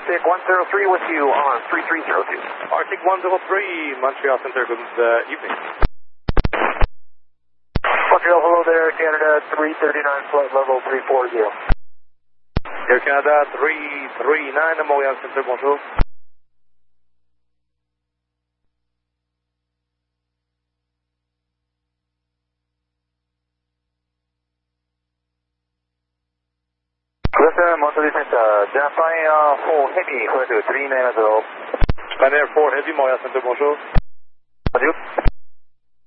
Arctic 103 with you on 3302. Arctic 103, Montreal Center, good evening. Montreal, hello there, Canada 339, flight level 340. Air Canada 339, Montreal Center, bonjour. Listen, Montreal Center, Japan 4 Heavy, flight 390. Japan Air 4 Heavy, Montreal Center, bonjour. Bonjour.